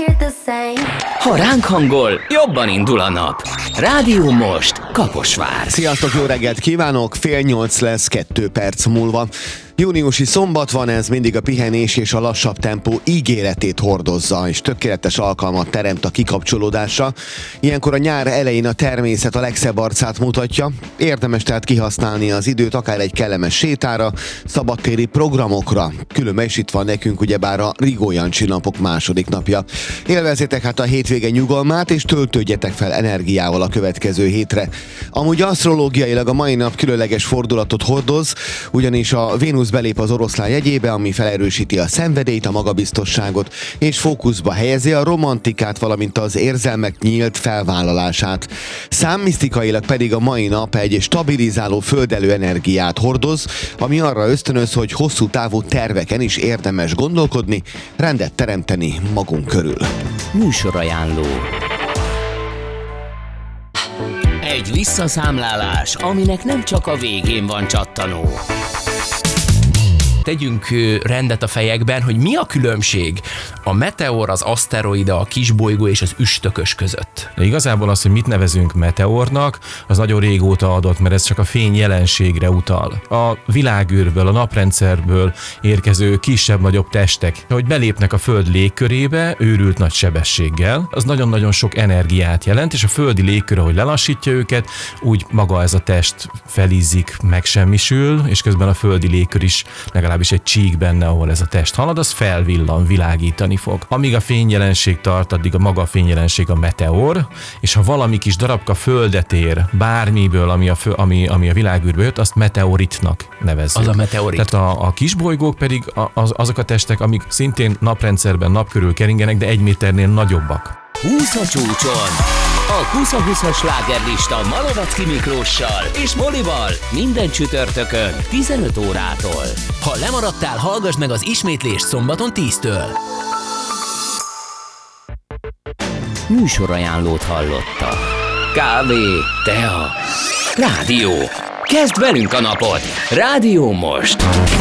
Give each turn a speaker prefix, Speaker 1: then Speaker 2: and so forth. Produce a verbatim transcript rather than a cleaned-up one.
Speaker 1: Ha ránk hangol, jobban indul a nap. Rádió Most, Kaposvár.
Speaker 2: Sziasztok, jó reggelt kívánok! Fél nyolc lesz kettő perc múlva. Júniusi szombat van, ez mindig a pihenés és a lassabb tempó ígéretét hordozza, és tökéletes alkalmat teremt a kikapcsolódásra. Ilyenkor a nyár elején a természet a legszebb arcát mutatja. Érdemes tehát kihasználni az időt akár egy kellemes sétára, szabadtéri programokra. Különben is itt van nekünk ugyebár a Rigó Jancsi napok második napja. Élvezzétek hát a hétvége nyugalmát, és töltődjetek fel energiával a következő hétre. Amúgy asztrológiailag a mai nap különleges fordulatot hordoz, ugyanis a Vénusz belép az Oroszlán jegyébe, ami felerősíti a szenvedélyt, a magabiztosságot, és fókuszba helyezi a romantikát, valamint az érzelmek nyílt felvállalását. Számmisztikailag pedig a mai nap egy stabilizáló földelő energiát hordoz, ami arra ösztönöz, hogy hosszú távú terveken is érdemes gondolkodni, rendet teremteni magunk körül.
Speaker 1: Műsorajánló. Egy visszaszámlálás, aminek nem csak a végén van csattanó.
Speaker 3: Tegyünk rendet a fejekben, hogy mi a különbség a meteor, az aszteroida, a kisbolygó és az üstökös között.
Speaker 4: De igazából az, hogy mit nevezünk meteornak, az nagyon régóta adott, mert ez csak a fény jelenségre utal. A világűrből, a naprendszerből érkező kisebb-nagyobb testek, hogy belépnek a Föld légkörébe őrült nagy sebességgel, az nagyon-nagyon sok energiát jelent, és a földi légkör, ahogy lelassítja őket, úgy maga ez a test felizzik, megsemmisül, és közben a földi légkör is legalábbis egy csík benne, ahol ez a test halad, az felvillan, világítani fog. Amíg a fényjelenség tart, addig a maga a fényjelenség a meteor, és ha valami kis darabka földet ér, bármiből, ami a, fő, ami, ami a világűrből jött, azt meteoritnak nevezzük.
Speaker 3: Az a meteorit.
Speaker 4: Tehát a, a kisbolygók pedig az, azok a testek, amik szintén naprendszerben nap körül keringenek, de egy méternél nagyobbak.
Speaker 1: húsz a csúcson. A húsz húszas slágerlista Malovacki Miklóssal és Molival minden csütörtökön tizenöt órától. Ha lemaradtál, hallgass meg az ismétlést szombaton tíztől. Műsorajánlót hallottak. Kávé, tea, rádió. Kezd velünk a napot. Rádió Most.